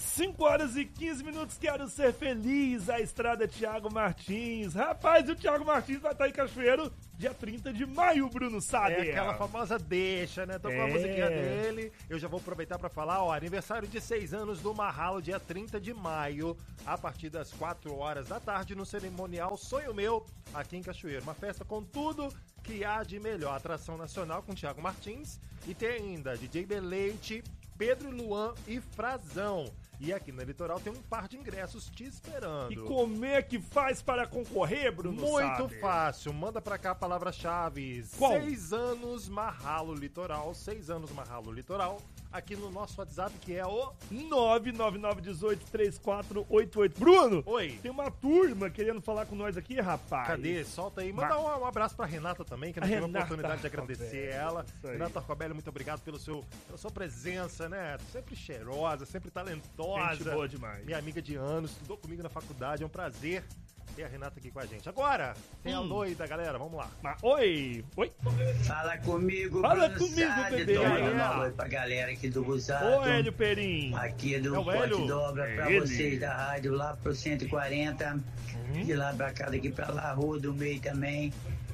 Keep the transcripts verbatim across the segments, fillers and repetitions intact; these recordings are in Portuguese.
cinco horas e quinze minutos, quero ser feliz, a estrada Thiago Martins. Rapaz, o Thiago Martins vai estar em Cachoeiro dia trinta de maio, Bruno sabe. É aquela famosa deixa, né? Tô com é. a musiquinha dele. Eu já vou aproveitar pra falar, ó, aniversário de seis anos do Marralo, dia trinta de maio, a partir das quatro horas da tarde, no cerimonial Sonho Meu, aqui em Cachoeiro. Uma festa com tudo que há de melhor. Atração nacional com Thiago Martins e tem ainda D J Beleite, Pedro Luan e Frazão. E aqui na Litoral tem um par de ingressos te esperando. E como é que faz para concorrer, Bruno? Muito sabe? fácil. Manda pra cá a palavra-chave. Qual? Seis anos Marralo Litoral. Seis anos Marralo Litoral. Aqui no nosso WhatsApp, que é o nove nove nove um oito três quatro oito oito. Bruno, oi. Tem uma turma querendo falar com nós aqui, rapaz. Cadê? Solta aí. Manda um, um abraço pra Renata também, que eu não tive a oportunidade de agradecer ela. Renata Arcobelli, muito obrigado pelo seu, pela sua presença, né? Sempre cheirosa, sempre talentosa. Gente boa demais. Minha amiga de anos, estudou comigo na faculdade. É um prazer ter a Renata aqui com a gente. Agora, tem hum. a Loi da galera, vamos lá. Mas, oi! Oi! Fala comigo, Fala Bruno comigo, Sade, bebê! Dando oi pra galera aqui do Busado. Ô, Hélio Perim! Aqui do é Pote Dobra é pra ele. vocês da rádio, lá pro cento e quarenta. Uhum. De lá pra cá, daqui pra lá, Rua do Meio também.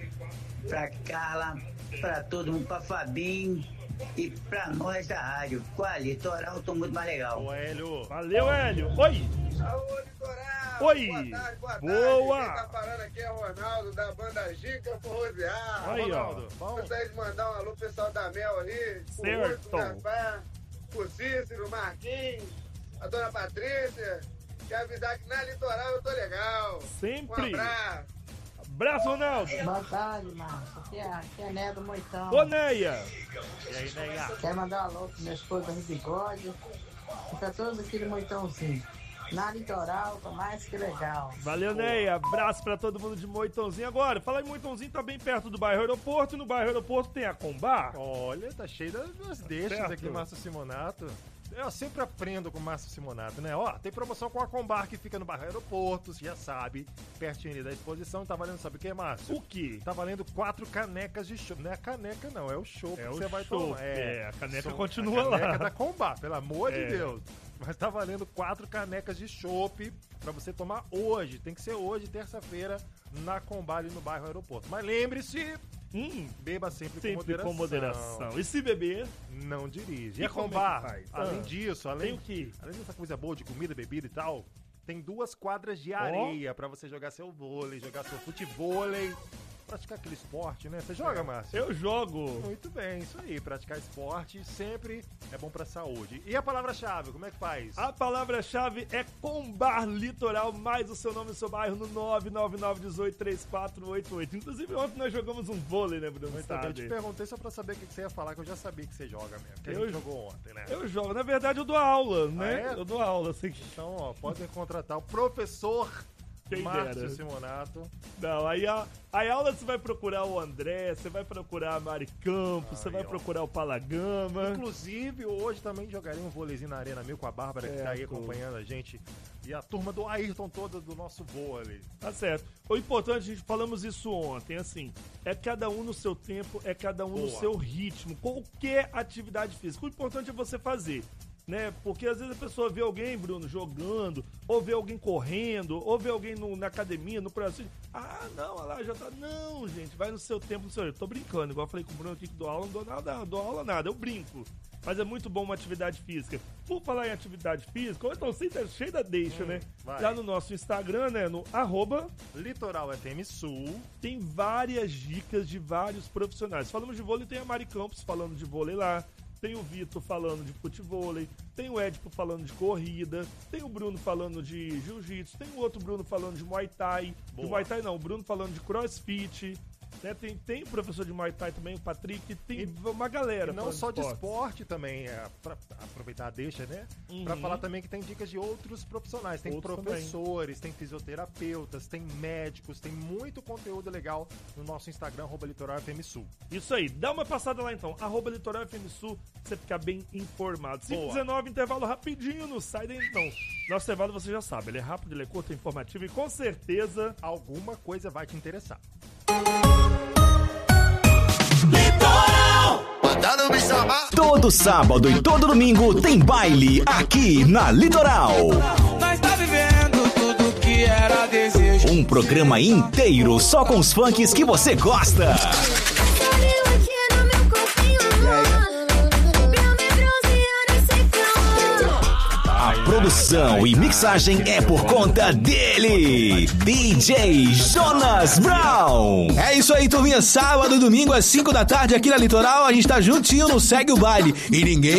Pra Carla, pra todo mundo, pra Fabinho. E pra nós da rádio, com a Litoral, tô muito mais legal. Ô, Hélio. Valeu, Hélio. Oi. Alô, Litoral. Oi. Boa tarde, boa tarde. Boa. Quem tá falando aqui é o Ronaldo, da banda Gica Forrosear. Aí, Ronaldo. ó. Gostaria de mandar um alô pro pessoal da Mel ali. Certo. Pro Rafa, pro Cícero, Marquinhos, a dona Patrícia. E avisar que na Litoral eu tô legal. Sempre. Um abraço. Abraço, Ronaldo. Boa tarde, Márcio. Aqui é, aqui é Neia do Moitão. Ô, Neia. E aí, Neia? Quero mandar um alô pro meu esposo no bigode. E pra todos aqui do Moitãozinho. Na Litoral, tá mais que legal. Valeu, Neia. Abraço pra todo mundo de Moitãozinho. Agora, falar em Moitãozinho, tá bem perto do bairro Aeroporto. E no bairro Aeroporto tem a Combar. Olha, tá cheio das deixas certo. aqui, Márcio Simonato. Eu sempre aprendo com o Márcio Simonato, né? Ó, tem promoção com a Combar que fica no bairro Aeroporto, você já sabe, pertinho ali da exposição. Tá valendo, sabe o que, Márcio? O quê? Tá valendo quatro canecas de chopp. Não é a caneca, não, é o chopp É que o você vai chopp, tomar. é, a caneca so- continua a caneca lá. da Combar, pelo amor É. de Deus. Mas tá valendo quatro canecas de chopp pra você tomar hoje. Tem que ser hoje, terça-feira, na Combar ali no bairro Aeroporto. Mas lembre-se, Hum, beba sempre, sempre com moderação. com moderação. E se beber, Não dirige. E E a como é que Combar, faz? além Ah, disso, além, tem o quê? além dessa coisa boa de comida, bebida e tal, tem duas quadras de areia pra você jogar seu vôlei, jogar seu futevôlei, praticar aquele esporte, né? Você joga, Márcio? eu jogo. Muito bem, isso aí. Praticar esporte sempre é bom pra saúde. E a palavra-chave, como é que faz? A palavra-chave é Combar Litoral, mais o seu nome e o seu bairro no nove nove nove um oito três quatro oito oito. Inclusive, ontem nós jogamos um vôlei, né, Bruno? Muito bem, eu Sabe? te perguntei só pra saber o que você ia falar, que eu já sabia que você joga mesmo. Que a Eu- gente jogou ontem, né? Eu jogo. Na verdade, eu dou aula, né? Ah, é? Eu dou aula. Assim. Então, ó, podem contratar o professor Quem Márcio dera. Simonato. Não, aí a, aí a aula você vai procurar o André, você vai procurar a Mari Campos, você Aí, vai ó. procurar o Palagama. Inclusive, hoje também jogaria um vôleizinho na Arena Mil com a Bárbara, que tá aí Certo. acompanhando a gente. E a turma do Ayrton toda do nosso vôlei. Tá certo. O importante, a gente falamos isso ontem, assim, é cada um no seu tempo, é cada um no Boa. seu ritmo, qualquer atividade física. O importante é você fazer, né? Porque às vezes a pessoa vê alguém, Bruno, jogando, ou vê alguém correndo, ou vê alguém no- na academia, no processo. Ah, não, olha lá, já tá. Não, gente, vai no seu tempo, no seu jeito. Tô brincando, igual eu falei com o Bruno aqui que dou aula, não dou nada, não dou aula nada, eu brinco. Mas é muito bom uma atividade física. Por falar em atividade física, ou então sim, tá cheio da deixa, Hum, né? vai. Lá no nosso Instagram, né? No arroba, Litoral F M Sul. tem várias dicas de vários profissionais. Falamos de vôlei, tem a Mari Campos falando de vôlei lá. Tem o Vitor falando de futevôlei, tem o Edipo falando de corrida, tem o Bruno falando de jiu-jitsu, tem o outro Bruno falando de Muay Thai. De Boa. Muay Thai não, o Bruno falando de crossfit. Né? Tem, tem o professor de Muay Thai também, o Patrick, tem E- uma galera. E não falando só de esporte. esporte também, é, pra aproveitar a deixa, né? Uhum. Pra falar também que tem dicas de outros profissionais. Tem Outros professores, tem fisioterapeutas, tem médicos, tem muito conteúdo legal no nosso Instagram, arroba Litoral F M Sul. Isso aí, dá uma passada lá então, arroba Litoral F M Sul, pra você ficar bem informado. cinco e Boa. dezenove, intervalo rapidinho, não sai daí não. Nosso intervalo você já sabe, ele é rápido, ele é curto, é informativo e com certeza... Alguma coisa vai te interessar. Boa Mandando me chamar. Todo sábado e todo domingo tem baile aqui na Litoral. Nós tá vivendo tudo que era desejo. Um programa inteiro só com os funks que você gosta. A produção e mixagem é por conta dele, D J Jonas Brown. É isso aí, turminha. Sábado e domingo às cinco da tarde aqui na Litoral. A gente tá juntinho no Segue o Baile. E ninguém